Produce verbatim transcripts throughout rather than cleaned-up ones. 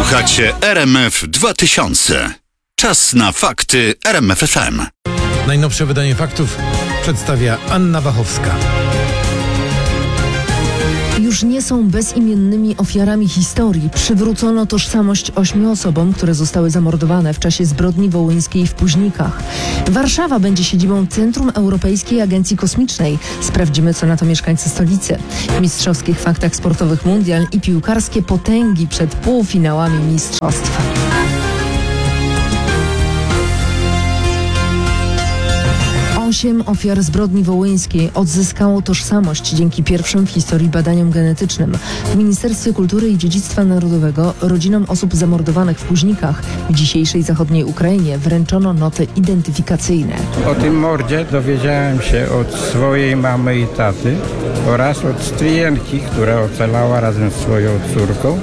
Słuchacie R M F dwa tysiące. Czas na fakty R M F F M. Najnowsze wydanie faktów przedstawia Anna Wachowska. Już nie są bezimiennymi ofiarami historii. Przywrócono tożsamość ośmiu osobom, które zostały zamordowane w czasie zbrodni wołyńskiej w Późnikach. Warszawa będzie siedzibą Centrum Europejskiej Agencji Kosmicznej. Sprawdzimy, co na to mieszkańcy stolicy. W mistrzowskich faktach sportowych mundial i piłkarskie potęgi przed półfinałami mistrzostw. Osiem ofiar zbrodni wołyńskiej odzyskało tożsamość dzięki pierwszym w historii badaniom genetycznym. W Ministerstwie Kultury i Dziedzictwa Narodowego rodzinom osób zamordowanych w Późnikach w dzisiejszej zachodniej Ukrainie wręczono noty identyfikacyjne. O tym mordzie dowiedziałem się od swojej mamy i taty oraz od stryjenki, która ocalała razem z swoją córką.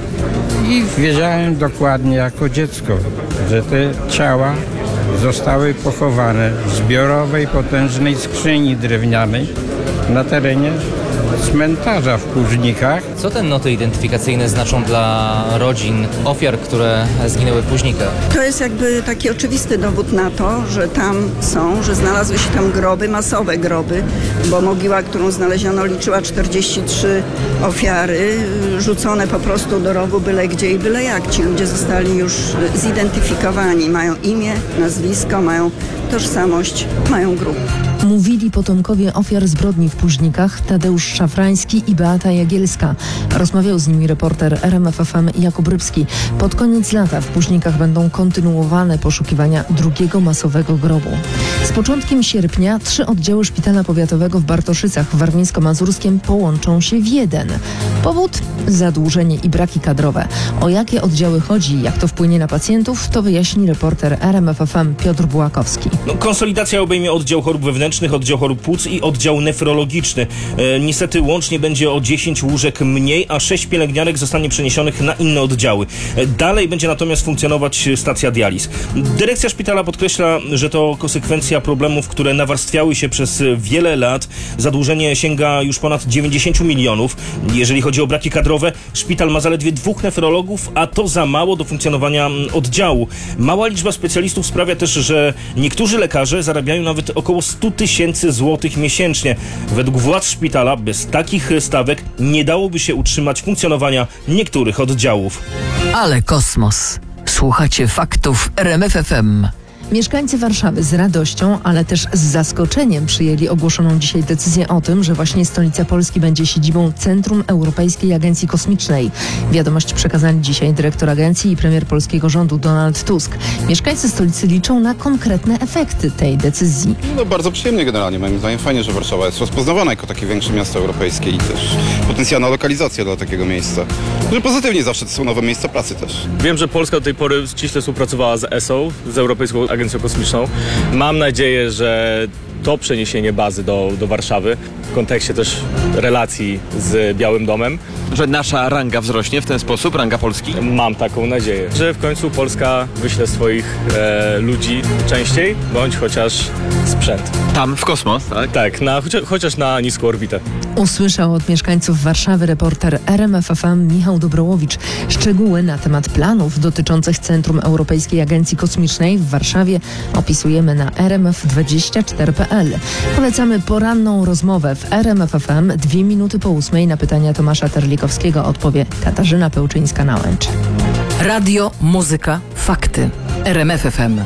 I wiedziałem dokładnie jako dziecko, że te ciała zostały pochowane w zbiorowej, potężnej skrzyni drewnianej na terenie cmentarza w Późnikach. Co te noty identyfikacyjne znaczą dla rodzin ofiar, które zginęły w Późnikach? To jest jakby taki oczywisty dowód na to, że tam są, że znalazły się tam groby, masowe groby, bo mogiła, którą znaleziono, liczyła czterdzieści trzy ofiary, rzucone po prostu do rowu byle gdzie i byle jak. Ci ludzie zostali już zidentyfikowani, mają imię, nazwisko, mają tożsamość, mają grób. Mówili potomkowie ofiar zbrodni w Późnikach Tadeusz Szafrański i Beata Jagielska. Rozmawiał z nimi reporter R M F F M Jakub Rybski. Pod koniec lata w Późnikach będą kontynuowane poszukiwania drugiego masowego grobu. Z początkiem sierpnia trzy oddziały szpitala powiatowego w Bartoszycach w Warmińsko-Mazurskiem połączą się w jeden. Powód? Zadłużenie i braki kadrowe. O jakie oddziały chodzi i jak to wpłynie na pacjentów, to wyjaśni reporter R M F F M Piotr Bułakowski. No, konsolidacja obejmie oddział chorób wewnętrznych, oddział chorób płuc i oddział nefrologiczny. E, niestety łącznie będzie o dziesięć łóżek mniej, a sześć pielęgniarek zostanie przeniesionych na inne oddziały. E, dalej będzie natomiast funkcjonować stacja dializ. Dyrekcja szpitala podkreśla, że to konsekwencja problemów, które nawarstwiały się przez wiele lat. Zadłużenie sięga już ponad dziewięćdziesiąt milionów. Jeżeli chodzi o braki kadrowe, szpital ma zaledwie dwóch nefrologów, a to za mało do funkcjonowania oddziału. Mała liczba specjalistów sprawia też, że niektórzy lekarze zarabiają nawet około sto tysięcy złotych miesięcznie. Według władz szpitala bez takich stawek nie dałoby się utrzymać funkcjonowania niektórych oddziałów. Ale kosmos. Słuchacie faktów R M F F M. Mieszkańcy Warszawy z radością, ale też z zaskoczeniem przyjęli ogłoszoną dzisiaj decyzję o tym, że właśnie stolica Polski będzie siedzibą Centrum Europejskiej Agencji Kosmicznej. Wiadomość przekazali dzisiaj dyrektor agencji i premier polskiego rządu Donald Tusk. Mieszkańcy stolicy liczą na konkretne efekty tej decyzji. No bardzo przyjemnie generalnie. Moim zdaniem fajnie, że Warszawa jest rozpoznawana jako takie większe miasto europejskie i też potencjalna lokalizacja dla takiego miejsca. Że pozytywnie zawsze to są nowe miejsca pracy też. Wiem, że Polska do tej pory ściśle współpracowała z E S O, z Europejską Agencją Kosmiczną. Mam nadzieję, że to przeniesienie bazy do, do Warszawy w kontekście też relacji z Białym Domem. Że nasza ranga wzrośnie w ten sposób, ranga Polski? Mam taką nadzieję, że w końcu Polska wyśle swoich e, ludzi częściej, bądź chociaż sprzęt. Tam w kosmos, tak? Tak, na, chociaż, chociaż na niską orbitę. Usłyszał od mieszkańców Warszawy reporter R M F F M Michał Dobrołowicz. Szczegóły na temat planów dotyczących Centrum Europejskiej Agencji Kosmicznej w Warszawie opisujemy na r m f dwadzieścia cztery kropka p l. Polecamy poranną rozmowę w R M F F M. Dwie minuty po ósmej na pytania Tomasza Terlikowskiego odpowie Katarzyna Pełczyńska-Nałęcz. Radio, muzyka, fakty. R M F F M.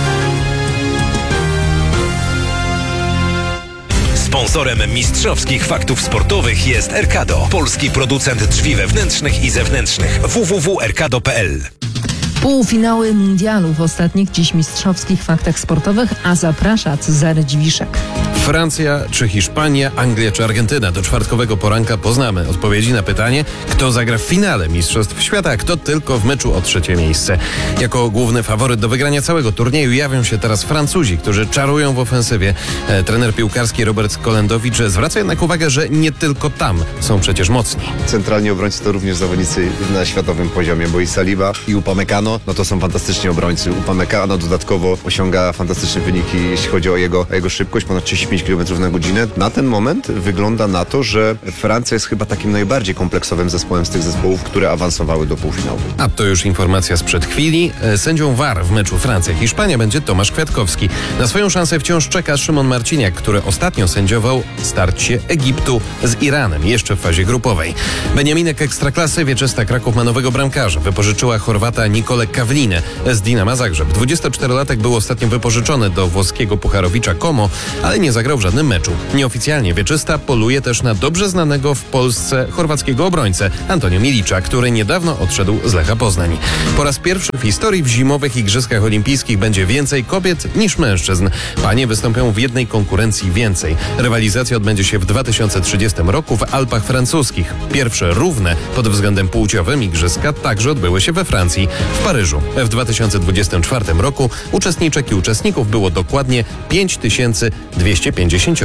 Sponsorem mistrzowskich faktów sportowych jest Erkado, polski producent drzwi wewnętrznych i zewnętrznych. w w w kropka erkado kropka p l. Półfinały mundialu w ostatnich dziś mistrzowskich faktach sportowych, a zaprasza Cezary Dziwiszek. Francja czy Hiszpania, Anglia czy Argentyna. Do czwartkowego poranka poznamy odpowiedzi na pytanie, kto zagra w finale Mistrzostw Świata, a kto tylko w meczu o trzecie miejsce. Jako główny faworyt do wygrania całego turnieju jawią się teraz Francuzi, którzy czarują w ofensywie. E, trener piłkarski Robert Kolendowicz zwraca jednak uwagę, że nie tylko tam są przecież mocni. Centralni obrońcy to również zawodnicy na światowym poziomie, bo i Saliba, i Upamecano, Upamecano, no to są fantastyczni obrońcy. Upamecano dodatkowo osiąga fantastyczne wyniki, jeśli chodzi o jego, o jego szybkość, ponad trzydzieści pięć kilometrów na godzinę. Na ten moment wygląda na to, że Francja jest chyba takim najbardziej kompleksowym zespołem z tych zespołów, które awansowały do półfinału. A to już informacja sprzed chwili. Sędzią V A R w meczu Francja-Hiszpania będzie Tomasz Kwiatkowski. Na swoją szansę wciąż czeka Szymon Marciniak, który ostatnio sędziował starcie Egiptu z Iranem, jeszcze w fazie grupowej. Beniaminek Ekstraklasy, wieczysta Kraków ma nowego bramkarza. Wypożyczyła Chorwata Nikolę Kawlinę z Dinama Zagrzeb. dwudziestoczterolatek był ostatnio wypożyczony do włoskiego pucharowicza Como, ale nie zagrał w żadnym meczu. Nieoficjalnie wieczysta poluje też na dobrze znanego w Polsce chorwackiego obrońcę Antonio Milicza, który niedawno odszedł z Lecha Poznań. Po raz pierwszy w historii w zimowych Igrzyskach Olimpijskich będzie więcej kobiet niż mężczyzn. Panie wystąpią w jednej konkurencji więcej. Rywalizacja odbędzie się w dwa tysiące trzydziestym roku w Alpach francuskich. Pierwsze równe pod względem płciowym igrzyska także odbyły się we Francji, w Paryżu. W dwa tysiące dwudziestym czwartym roku uczestniczek i uczestników było dokładnie pięć tysięcy dwieście pięćdziesiąt.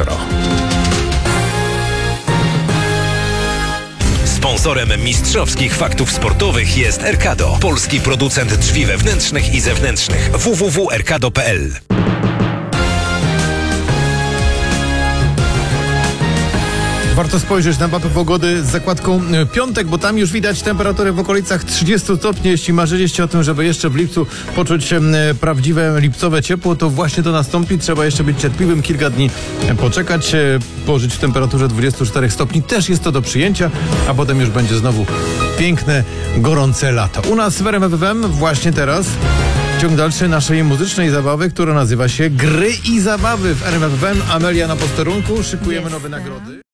Sponsorem mistrzowskich faktów sportowych jest Erkado, polski producent drzwi wewnętrznych i zewnętrznych. w w w kropka erkado kropka p l. Warto spojrzeć na mapę pogody z zakładką piątek, bo tam już widać temperatury w okolicach trzydziestu stopni. Jeśli marzyliście o tym, żeby jeszcze w lipcu poczuć prawdziwe lipcowe ciepło, to właśnie to nastąpi. Trzeba jeszcze być cierpliwym, kilka dni poczekać, pożyć w temperaturze dwudziestu czterech stopni. Też jest to do przyjęcia, a potem już będzie znowu piękne, gorące lato. U nas w R M F F M właśnie teraz ciąg dalszy naszej muzycznej zabawy, która nazywa się Gry i Zabawy w R M F F M. Amelia na posterunku, szykujemy nowe nagrody.